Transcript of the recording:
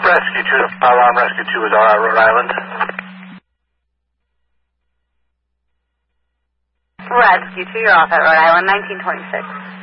Rescue 2 to Alarm Rescue 2 is Rhode Island. Rescue 2, you're off at Rhode Island, 1926.